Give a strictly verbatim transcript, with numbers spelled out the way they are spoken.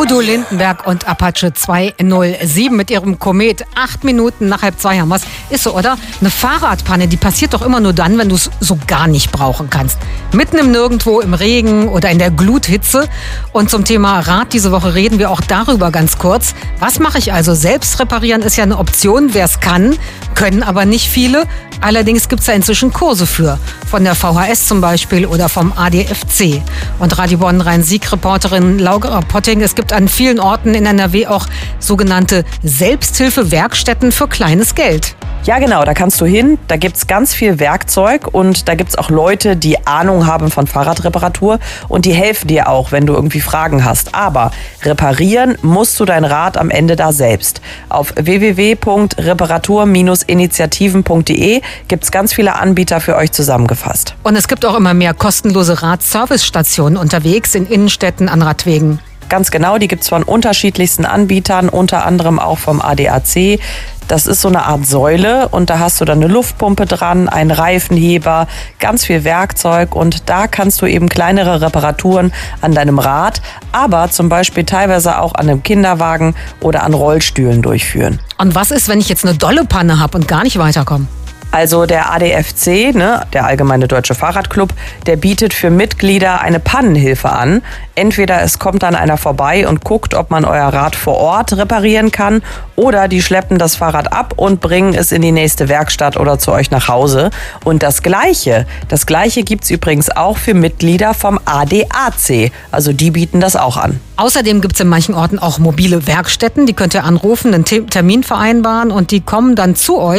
Udo Lindenberg und Apache zweihundertsieben mit ihrem Komet. Acht Minuten nach halb zwei haben wir's. Ist so, oder? Eine Fahrradpanne, die passiert doch immer nur dann, wenn du es so gar nicht brauchen kannst. Mitten im Nirgendwo, im Regen oder in der Gluthitze. Und zum Thema Rad diese Woche reden wir auch darüber ganz kurz. Was mache ich also? Selbst reparieren ist ja eine Option, wer es kann, können aber nicht viele. Allerdings gibt es da inzwischen Kurse für. Von der V H S zum Beispiel oder vom A D F C. Und Radio Bonn-Rhein-Sieg-Reporterin Laura Potting, es gibt an vielen Orten in N R W auch sogenannte Selbsthilfe-Werkstätten für kleines Geld. Ja genau, da kannst du hin, da gibt's ganz viel Werkzeug und da gibt's auch Leute, die Ahnung haben von Fahrradreparatur und die helfen dir auch, wenn du irgendwie Fragen hast. Aber reparieren musst du dein Rad am Ende da selbst. Auf w w w punkt reparatur Bindestrich initiativen punkt d e gibt's ganz viele Anbieter für euch zusammengefasst. Und es gibt auch immer mehr kostenlose Radservicestationen unterwegs in Innenstädten an Radwegen. Ganz genau, die gibt's von unterschiedlichsten Anbietern, unter anderem auch vom A D A C. Das ist so eine Art Säule und da hast du dann eine Luftpumpe dran, einen Reifenheber, ganz viel Werkzeug und da kannst du eben kleinere Reparaturen an deinem Rad, aber zum Beispiel teilweise auch an einem Kinderwagen oder an Rollstühlen durchführen. Und was ist, wenn ich jetzt eine dolle Panne habe und gar nicht weiterkomme? Also der A D F C, ne, der Allgemeine Deutsche Fahrradclub, der bietet für Mitglieder eine Pannenhilfe an. Entweder es kommt dann einer vorbei und guckt, ob man euer Rad vor Ort reparieren kann, oder die schleppen das Fahrrad ab und bringen es in die nächste Werkstatt oder zu euch nach Hause. Und das Gleiche, das Gleiche gibt's übrigens auch für Mitglieder vom A D A C. Also die bieten das auch an. Außerdem gibt es in manchen Orten auch mobile Werkstätten. Die könnt ihr anrufen, einen Termin vereinbaren und die kommen dann zu euch.